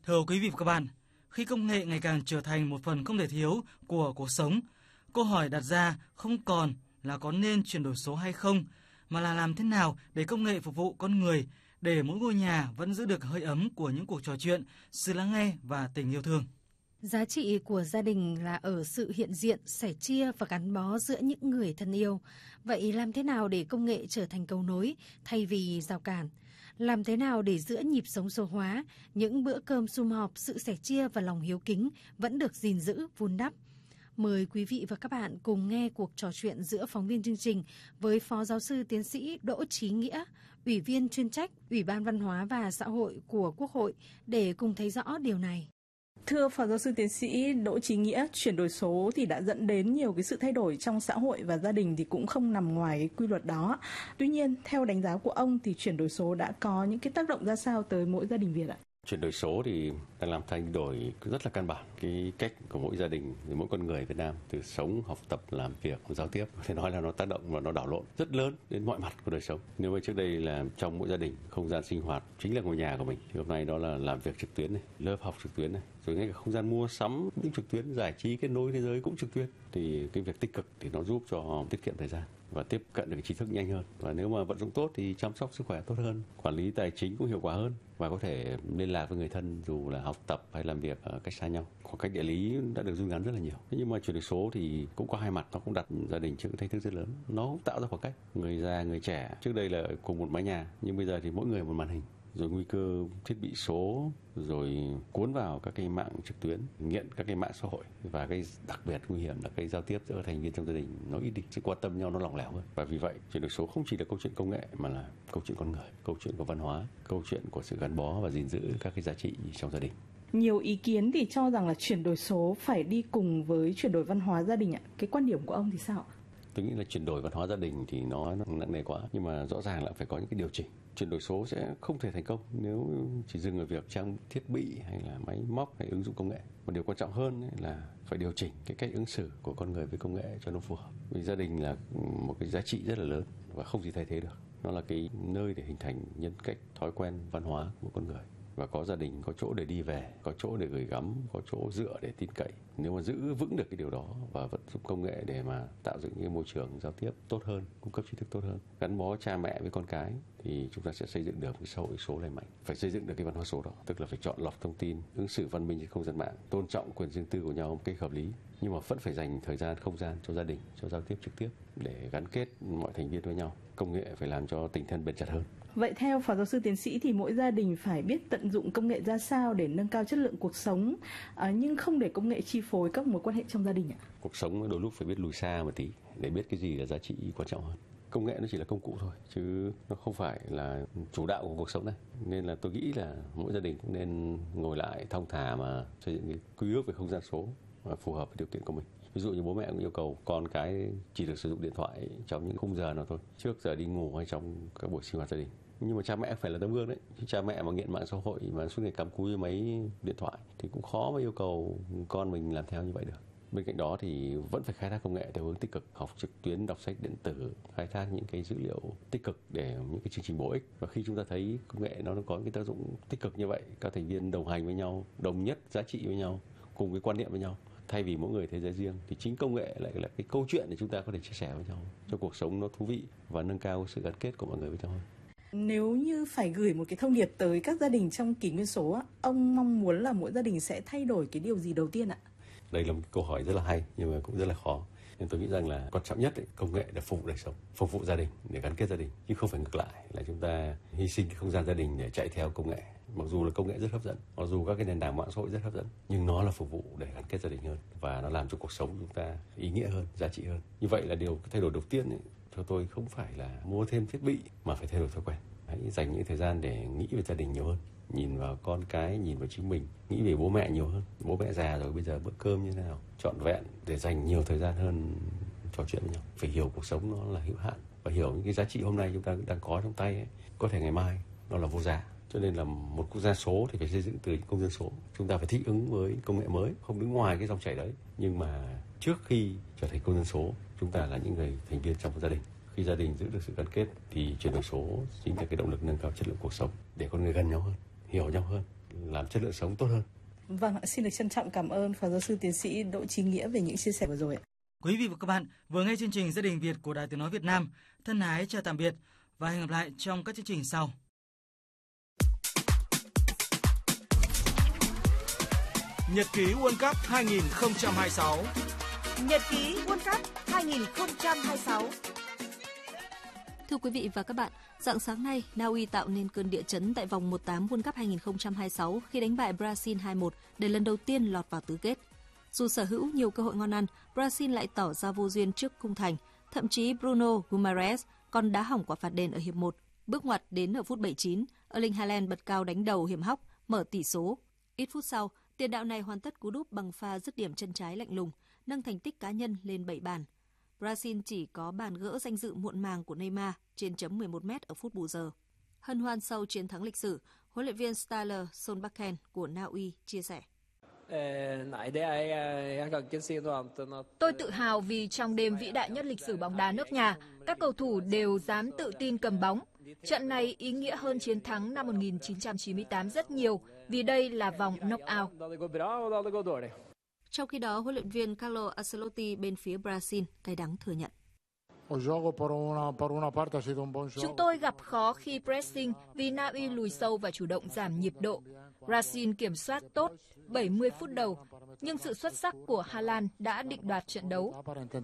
Thưa quý vị và các bạn, khi công nghệ ngày càng trở thành một phần không thể thiếu của cuộc sống, câu hỏi đặt ra không còn là có nên chuyển đổi số hay không, mà là làm thế nào để công nghệ phục vụ con người, để mỗi ngôi nhà vẫn giữ được hơi ấm của những cuộc trò chuyện, sự lắng nghe và tình yêu thương. Giá trị của gia đình là ở sự hiện diện, sẻ chia và gắn bó giữa những người thân yêu. Vậy làm thế nào để công nghệ trở thành cầu nối thay vì rào cản? Làm thế nào để giữa nhịp sống số hóa, những bữa cơm sum họp, sự sẻ chia và lòng hiếu kính vẫn được gìn giữ, vun đắp? Mời quý vị và các bạn cùng nghe cuộc trò chuyện giữa phóng viên chương trình với Phó Giáo sư Tiến sĩ Đỗ Chí Nghĩa, Ủy viên chuyên trách Ủy ban Văn hóa và Xã hội của Quốc hội để cùng thấy rõ điều này. Thưa Phó Giáo sư Tiến sĩ Đỗ Chí Nghĩa, chuyển đổi số thì đã dẫn đến nhiều cái sự thay đổi trong xã hội và gia đình thì cũng không nằm ngoài cái quy luật đó. Tuy nhiên, theo đánh giá của ông thì chuyển đổi số đã có những cái tác động ra sao tới mỗi gia đình Việt ạ? Chuyển đổi số thì đang làm thay đổi rất là căn bản cái cách của mỗi gia đình, mỗi con người Việt Nam, từ sống, học tập, làm việc, giao tiếp. Có thể nói là nó tác động và nó đảo lộn rất lớn đến mọi mặt của đời sống. Nếu mà trước đây là trong mỗi gia đình, không gian sinh hoạt chính là ngôi nhà của mình, thì hôm nay đó là làm việc trực tuyến này, lớp học trực tuyến này, rồi ngay cả không gian mua sắm cũng trực tuyến, giải trí kết nối thế giới cũng trực tuyến. Thì cái việc tích cực thì nó giúp cho tiết kiệm thời gian và tiếp cận được tri thức nhanh hơn. Và nếu mà vận dụng tốt thì chăm sóc sức khỏe tốt hơn, quản lý tài chính cũng hiệu quả hơn, và có thể liên lạc với người thân dù là học tập hay làm việc ở cách xa nhau. Khoảng cách địa lý đã được rút ngắn rất là nhiều. Nhưng mà chuyển đổi số thì cũng có hai mặt, nó cũng đặt gia đình trước thách thức rất lớn. Nó cũng tạo ra khoảng cách người già, người trẻ. Trước đây là cùng một mái nhà, nhưng bây giờ thì mỗi người một màn hình. Rồi nguy cơ thiết bị số, rồi cuốn vào các cái mạng trực tuyến, nghiện các cái mạng xã hội, và cái đặc biệt nguy hiểm là cái giao tiếp giữa thành viên trong gia đình nó ít đi, sự quan tâm nhau nó lỏng lẻo hơn. Và vì vậy chuyển đổi số không chỉ là câu chuyện công nghệ mà là câu chuyện con người, câu chuyện của văn hóa, câu chuyện của sự gắn bó và gìn giữ các cái giá trị trong gia đình. Nhiều ý kiến thì cho rằng là chuyển đổi số phải đi cùng với chuyển đổi văn hóa gia đình ạ. Cái quan điểm của ông thì sao? Tôi nghĩ là chuyển đổi văn hóa gia đình thì nó nặng nề quá, nhưng mà rõ ràng là phải có những cái điều chỉnh. Chuyển đổi số sẽ không thể thành công nếu chỉ dừng ở việc trang thiết bị hay là máy móc hay ứng dụng công nghệ. Một điều quan trọng hơn là phải điều chỉnh cái cách ứng xử của con người với công nghệ cho nó phù hợp. Vì gia đình là một cái giá trị rất là lớn và không gì thay thế được. Nó là cái nơi để hình thành nhân cách, thói quen, văn hóa của con người. Và có gia đình, có chỗ để đi về, có chỗ để gửi gắm, có chỗ dựa để tin cậy. Nếu mà giữ vững được cái điều đó và vận dụng công nghệ để mà tạo dựng những môi trường giao tiếp tốt hơn, cung cấp tri thức tốt hơn, gắn bó cha mẹ với con cái, thì chúng ta sẽ xây dựng được cái xã hội số lành mạnh. Phải xây dựng được cái văn hóa số đó, tức là phải chọn lọc thông tin, ứng xử văn minh trên không gian mạng, tôn trọng quyền riêng tư của nhau một cách hợp lý, nhưng mà vẫn phải dành thời gian, không gian cho gia đình, cho giao tiếp trực tiếp để gắn kết mọi thành viên với nhau. Công nghệ phải làm cho tình thân bền chặt hơn. Vậy theo Phó Giáo sư Tiến sĩ thì mỗi gia đình phải biết tận dụng công nghệ ra sao để nâng cao chất lượng cuộc sống, nhưng không để công nghệ chi phối các mối quan hệ trong gia đình ạ? Cuộc sống đôi lúc phải biết lùi xa một tí để biết cái gì là giá trị quan trọng hơn. Công nghệ nó chỉ là công cụ thôi, chứ nó không phải là chủ đạo của cuộc sống này. Nên là tôi nghĩ là mỗi gia đình cũng nên ngồi lại thong thả mà xây dựng cái quy ước về không gian số phù hợp với điều kiện của mình. Ví dụ như bố mẹ cũng yêu cầu con cái chỉ được sử dụng điện thoại trong những khung giờ nào thôi, trước giờ đi ngủ hay trong các buổi sinh hoạt gia đình. Nhưng mà cha mẹ phải là tấm gương đấy. Chứ cha mẹ mà nghiện mạng xã hội mà suốt ngày cắm cúi với máy điện thoại thì cũng khó mà yêu cầu con mình làm theo như vậy được. Bên cạnh đó thì vẫn phải khai thác công nghệ theo hướng tích cực, học trực tuyến, đọc sách điện tử, khai thác những cái dữ liệu tích cực để những cái chương trình bổ ích. Và khi chúng ta thấy công nghệ nó có những cái tác dụng tích cực như vậy, các thành viên đồng hành với nhau, đồng nhất giá trị với nhau, cùng cái quan niệm với nhau, thay vì mỗi người thế giới riêng, thì chính công nghệ lại là cái câu chuyện để chúng ta có thể chia sẻ với nhau cho cuộc sống nó thú vị và nâng cao sự gắn kết của mọi người với nhau hơn. Nếu như phải gửi một cái thông điệp tới các gia đình trong kỷ nguyên số, ông mong muốn là mỗi gia đình sẽ thay đổi cái điều gì đầu tiên ạ? Đây là một câu hỏi rất là hay nhưng mà cũng rất là khó. Nên tôi nghĩ rằng là quan trọng nhất công nghệ để phục vụ đời sống, phục vụ gia đình, để gắn kết gia đình, chứ không phải ngược lại là chúng ta hy sinh cái không gian gia đình để chạy theo công nghệ. Mặc dù là công nghệ rất hấp dẫn, mặc dù các cái nền tảng mạng xã hội rất hấp dẫn, nhưng nó là phục vụ để gắn kết gia đình hơn và nó làm cho cuộc sống chúng ta ý nghĩa hơn, giá trị hơn. Như vậy là điều thay đổi đầu tiên theo tôi không phải là mua thêm thiết bị mà phải thay đổi thói quen. Hãy dành những thời gian để nghĩ về gia đình nhiều hơn, nhìn vào con cái, nhìn vào chính mình, nghĩ về bố mẹ nhiều hơn. Bố mẹ già rồi, bây giờ bữa cơm như thế nào, trọn vẹn để dành nhiều thời gian hơn trò chuyện với nhau. Phải hiểu cuộc sống nó là hữu hạn và hiểu những cái giá trị hôm nay chúng ta đang có trong tay có thể ngày mai nó là vô giá. Cho nên là một quốc gia số thì phải xây dựng từ những công dân số. Chúng ta phải thích ứng với công nghệ mới, không đứng ngoài cái dòng chảy đấy. Nhưng mà trước khi trở thành công dân số, chúng ta là những người thành viên trong một gia đình. Khi gia đình giữ được sự gắn kết thì chuyển đổi số chính là cái động lực nâng cao chất lượng cuộc sống để con người gần nhau hơn, hiểu nhau hơn, làm chất lượng sống tốt hơn. Vâng, xin được trân trọng cảm ơn Phó Giáo sư Tiến sĩ Đỗ Chí Nghĩa về những chia sẻ vừa rồi. Quý vị và các bạn vừa nghe chương trình Gia đình Việt của Đài Tiếng nói Việt Nam. Thân ái chào tạm biệt và hẹn gặp lại trong các chương trình sau. Nhật ký World Cup 2026. Nhật ký World Cup 2026. Thưa quý vị và các bạn, rạng sáng nay, Na Uy tạo nên cơn địa chấn tại vòng 1/8 World Cup 2026 khi đánh bại Brazil 2-1 để lần đầu tiên lọt vào tứ kết. Dù sở hữu nhiều cơ hội ngon ăn, Brazil lại tỏ ra vô duyên trước khung thành. Thậm chí Bruno Guimaraes còn đá hỏng quả phạt đền ở hiệp 1. Bước ngoặt đến ở phút 79, Erling Haaland bật cao đánh đầu hiểm hóc, mở tỷ số. Ít phút sau, tiền đạo này hoàn tất cú đúp bằng pha dứt điểm chân trái lạnh lùng, nâng thành tích cá nhân lên 7 bàn. Brazil chỉ có bàn gỡ danh dự muộn màng của Neymar trên chấm 11m ở phút bù giờ. Hân hoan sau chiến thắng lịch sử, huấn luyện viên Ståle Solbakken của Na Uy chia sẻ. Tôi tự hào vì trong đêm vĩ đại nhất lịch sử bóng đá nước nhà, các cầu thủ đều dám tự tin cầm bóng. Trận này ý nghĩa hơn chiến thắng năm 1998 rất nhiều vì đây là vòng knock-out. Trong khi đó, huấn luyện viên Carlo Ancelotti bên phía Brazil cay đắng thừa nhận. Chúng tôi gặp khó khi pressing vì Na Uy lùi sâu và chủ động giảm nhịp độ. Brazil kiểm soát tốt 70 phút đầu, nhưng sự xuất sắc của Haaland đã định đoạt trận đấu.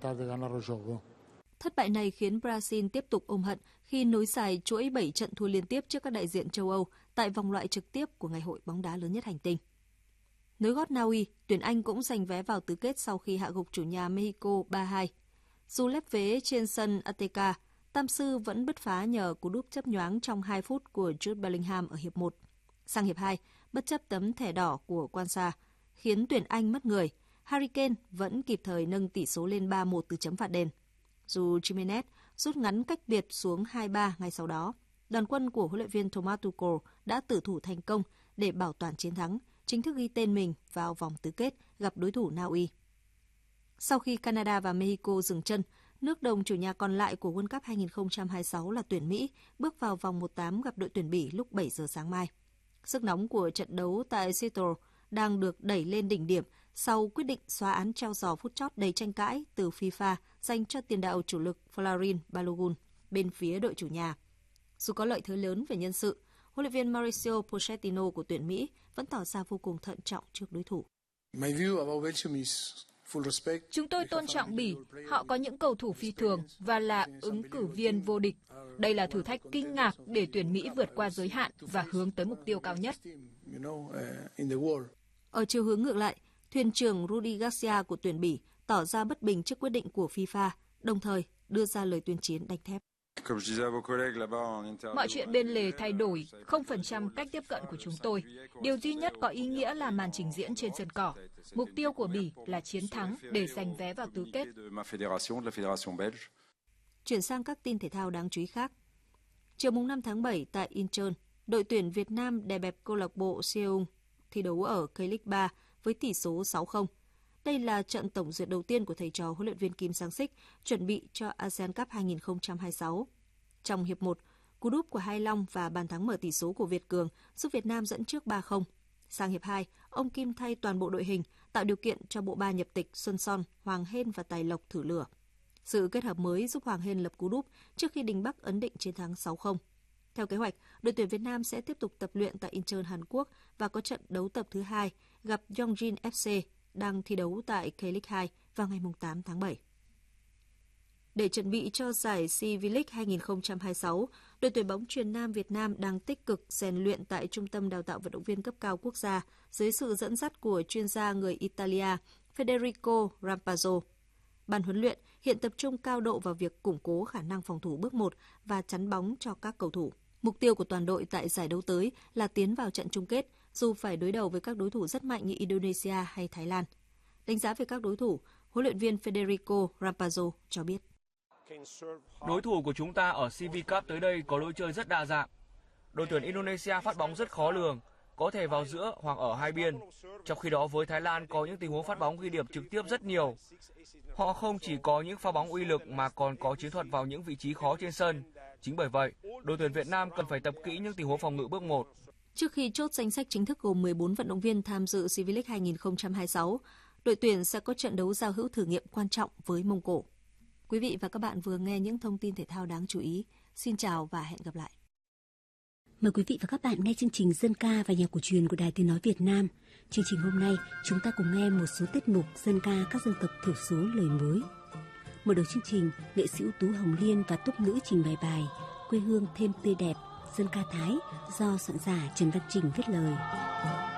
Thất bại này khiến Brazil tiếp tục ôm hận khi nối dài chuỗi 7 trận thua liên tiếp trước các đại diện châu Âu tại vòng loại trực tiếp của ngày hội bóng đá lớn nhất hành tinh. Nối gót Na Uy, tuyển Anh cũng giành vé vào tứ kết sau khi hạ gục chủ nhà Mexico 3-2. Dù lép vế trên sân Azteca, Tam sư vẫn bứt phá nhờ cú đúp chớp nhoáng trong 2 phút của Jude Bellingham ở hiệp 1. Sang hiệp 2, bất chấp tấm thẻ đỏ của Quansah, khiến tuyển Anh mất người, Harry Kane vẫn kịp thời nâng tỷ số lên 3-1 từ chấm phạt đền. Dù Jimenez rút ngắn cách biệt xuống 2-3 ngay sau đó, đoàn quân của huấn luyện viên Thomas Tuchel đã tử thủ thành công để bảo toàn chiến thắng, chính thức ghi tên mình vào vòng tứ kết gặp đối thủ Na Uy. Sau khi Canada và Mexico dừng chân, nước đồng chủ nhà còn lại của World Cup 2026 là tuyển Mỹ bước vào vòng 1/8 gặp đội tuyển Bỉ lúc 7 giờ sáng mai. Sức nóng của trận đấu tại Seattle đang được đẩy lên đỉnh điểm sau quyết định xóa án treo giò phút chót đầy tranh cãi từ FIFA dành cho tiền đạo chủ lực Folarin Balogun bên phía đội chủ nhà. Dù có lợi thế lớn về nhân sự, huấn luyện viên Mauricio Pochettino của tuyển Mỹ vẫn tỏ ra vô cùng thận trọng trước đối thủ. Chúng tôi tôn trọng Bỉ, họ có những cầu thủ phi thường và là ứng cử viên vô địch. Đây là thử thách kinh ngạc để tuyển Mỹ vượt qua giới hạn và hướng tới mục tiêu cao nhất. Ở chiều hướng ngược lại, thuyền trưởng Rudi Garcia của tuyển Bỉ tỏ ra bất bình trước quyết định của FIFA, đồng thời đưa ra lời tuyên chiến đánh thép. Mọi chuyện bên lề thay đổi, 0% cách tiếp cận của chúng tôi. Điều duy nhất có ý nghĩa là màn trình diễn trên sân cỏ. Mục tiêu của Bỉ là chiến thắng để giành vé vào tứ kết. Chuyển sang các tin thể thao đáng chú ý khác. Chiều 5 tháng 7 tại Incheon, đội tuyển Việt Nam đè bẹp câu lạc bộ Seoul thi đấu ở K-League 3 với tỷ số 6-0. Đây là trận tổng duyệt đầu tiên của thầy trò huấn luyện viên Kim Sang-sik chuẩn bị cho ASEAN Cup 2026. Trong hiệp 1, cú đúp của Hai Long và bàn thắng mở tỷ số của Việt Cường giúp Việt Nam dẫn trước 3-0. Sang hiệp 2, ông Kim thay toàn bộ đội hình, tạo điều kiện cho bộ ba nhập tịch Xuân Son, Hoàng Hên và Tài Lộc thử lửa. Sự kết hợp mới giúp Hoàng Hên lập cú đúp trước khi Đình Bắc ấn định chiến thắng 6-0. Theo kế hoạch, đội tuyển Việt Nam sẽ tiếp tục tập luyện tại Incheon, Hàn Quốc và có trận đấu tập thứ 2 gặp Yongjin FC đang thi đấu tại K-League 2 vào ngày 8 tháng 7. Để chuẩn bị cho giải SEA V-League 2026, đội tuyển bóng chuyền nam Việt Nam đang tích cực rèn luyện tại Trung tâm Đào tạo vận động viên cấp cao quốc gia dưới sự dẫn dắt của chuyên gia người Italia Federico Rampazzo. Ban huấn luyện hiện tập trung cao độ vào việc củng cố khả năng phòng thủ bước 1 và chắn bóng cho các cầu thủ. Mục tiêu của toàn đội tại giải đấu tới là tiến vào trận chung kết, dù phải đối đầu với các đối thủ rất mạnh như Indonesia hay Thái Lan. Đánh giá về các đối thủ, huấn luyện viên Federico Rampazzo cho biết. Đối thủ của chúng ta ở CV Cup tới đây có lối chơi rất đa dạng. Đội tuyển Indonesia phát bóng rất khó lường, có thể vào giữa hoặc ở hai biên. Trong khi đó với Thái Lan có những tình huống phát bóng ghi điểm trực tiếp rất nhiều. Họ không chỉ có những pha bóng uy lực mà còn có chiến thuật vào những vị trí khó trên sân. Chính bởi vậy, đội tuyển Việt Nam cần phải tập kỹ những tình huống phòng ngự bước 1. Trước khi chốt danh sách chính thức gồm 14 vận động viên tham dự C-V-League 2026, đội tuyển sẽ có trận đấu giao hữu thử nghiệm quan trọng với Mông Cổ. Quý vị và các bạn vừa nghe những thông tin thể thao đáng chú ý. Xin chào và hẹn gặp lại. Mời quý vị và các bạn nghe chương trình Dân ca và nhạc cổ truyền của Đài Tiếng nói Việt Nam. Chương trình hôm nay chúng ta cùng nghe một số tiết mục dân ca các dân tộc thiểu số lời mới. Mở đầu chương trình, nghệ sĩ ưu tú Hồng Liên và túc nữ trình bày bài Quê hương thêm tươi đẹp, dân ca Thái do soạn giả Trần Văn Trình viết lời.